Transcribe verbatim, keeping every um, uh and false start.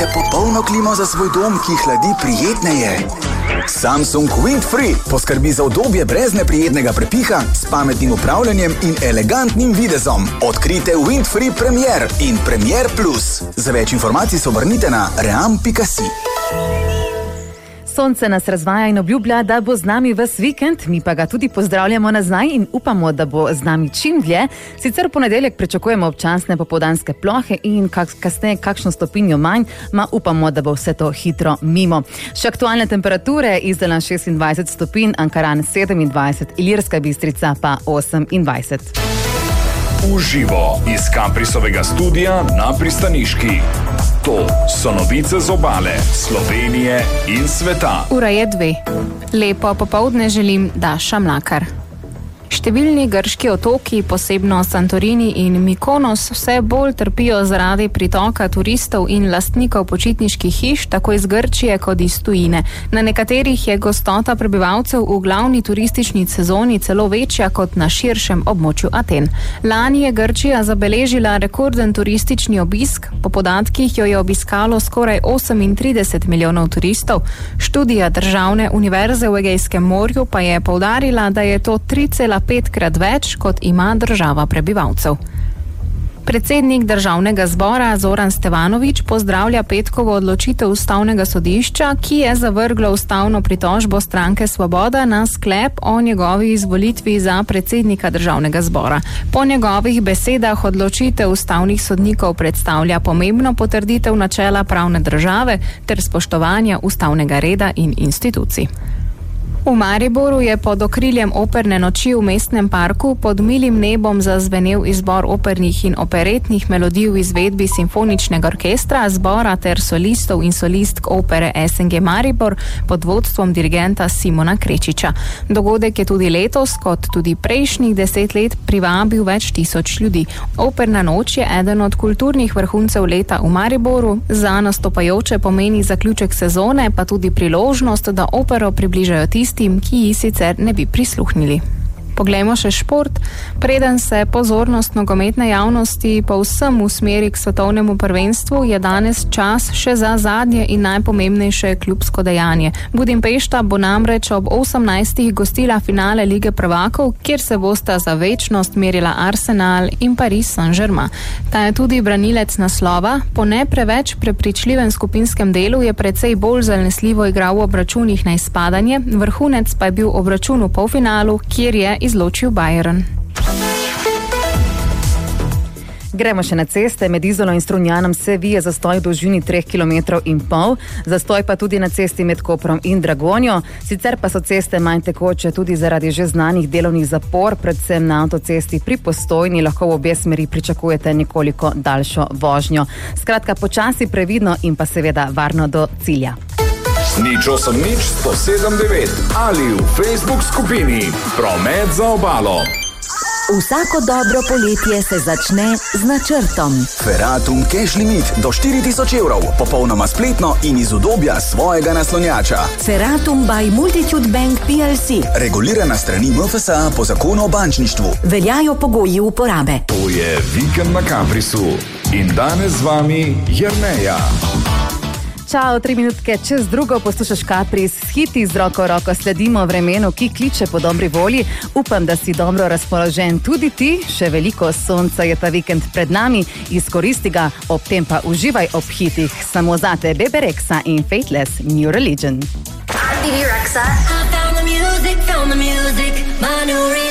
Potrebujete popolno klimo za svoj dom, ki hladi prijetneje? Samsung Windfree poskrbi za udobje brez neprijetnega prepiha, s pametnim upravljanjem in elegantnim videzom. Odkrite Windfree Premier in Premier Plus. Za več informacij se obrnite na ream pika si. Sonce nas razvaja in obljublja, da bo z nami ves vikend, mi pa ga tudi pozdravljamo nazaj in upamo, da bo z nami čim dlje. Sicer v ponedeljek pričakujemo občasne popoldanske plohe in kak, kasneje kakšno stopinjo manj, ma upamo, da bo vse to hitro mimo. Še aktualne temperature: Izola šestindvajset stopinj, Ankaran sedemindvajset, Ilirska Bistrica pa osemindvajset. Uživo iz Kaprisovega studia na Pristaniški. To so novice z obale, Slovenije in sveta. Ura je dve. Lepo popoldne želim Daša Mlakar. Številni grški otoki, posebno Santorini in Mikonos, vse bolj trpijo zaradi pritoka turistov in lastnikov počitniških hiš, tako iz Grčije kot iz tujine. Na nekaterih je gostota prebivalcev v glavni turistični sezoni celo večja kot na širšem območju Aten. Lani je Grčija zabeležila rekorden turistični obisk, po podatkih jo je obiskalo skoraj osemintrideset milijonov turistov. Študija Državne univerze v Egejskem morju pa je poudarila, da je to tri cela petkrat več, kot ima država prebivalcev. Predsednik Državnega zbora Zoran Stevanović pozdravlja petkovo odločitev Ustavnega sodišča, ki je zavrglo ustavno pritožbo stranke Svoboda na sklep o njegovi izvolitvi za predsednika Državnega zbora. Po njegovih besedah odločitev ustavnih sodnikov predstavlja pomembno potrditev načela pravne države ter spoštovanja ustavnega reda in institucij. V Mariboru je pod okriljem operne noči v mestnem parku pod milim nebom zazvenel izbor opernih in operetnih melodij v izvedbi simfoničnega orkestra, zbora ter solistov in solistk opere es en ge Maribor pod vodstvom dirigenta Simona Krečiča. Dogodek je tudi letos, kot tudi prejšnjih deset let, privabil več tisoč ljudi. Operna noč je eden od kulturnih vrhuncev leta v Mariboru, za nastopajoče pomeni zaključek sezone, pa tudi priložnost, da opero približajo tisti, Tistim, ki ji sicer ne bi prisluhnili. Poglejmo še šport. Preden se pozornost nogometne javnosti povsem usmeri k svetovnemu prvenstvu, je danes čas še za zadnje in najpomembnejše klubsko dejanje. Budimpešta bo namreč ob osemnajstih gostila finale Lige prvakov, kjer se bosta za večnost merila Arsenal in Paris Saint-Germain. Ta je tudi branilec naslova. Po ne preveč prepričljivem skupinskem delu je precej bolj zanesljivo igral v obračunih na izpadanje, vrhunec pa je bil obračun v polfinalu, kjer je izločil Bayern. Gremo še na ceste. Med Izolo in Strunjanom se vije zastoj v dolžini treh kilometrov in pol, zastoj pa tudi na cesti med Koprom in Dragonjo. Sicer pa so ceste manj tekoče tudi zaradi že znanih delovnih zapor, predvsem na avtocesti pri Postojni lahko v obe smeri pričakujete nekoliko daljšo vožnjo. Skratka, počasi, previdno in pa seveda varno do cilja. Nič osem nič sto sedem devet ali v Facebook skupini Promet za obalo. Vsako dobro poletje se začne z načrtom. Feratum Cash Limit do štiri tisoč evrov, popolnoma spletno in iz udobja svojega naslonjača. Feratum by Multitude Bank P L C. Regulirana strani M F S A po zakonu o bančništvu. Veljajo pogoji uporabe. To je Vikend na Kaprisu in danes z vami Jerneja. Čau, tri minutke čez drugo poslušaš Kapris, hiti z roko v roko sledimo vremenu, ki kliče po dobri volji. Upam, da si dobro razpoložen tudi ti, še veliko sonca je ta vikend pred nami, izkoristi ga, ob tem pa uživaj ob hitih. Samo zate Bebe Rexha in Faithless, New Religion. Bebe Rexha. I found the music, found the music, my new religion.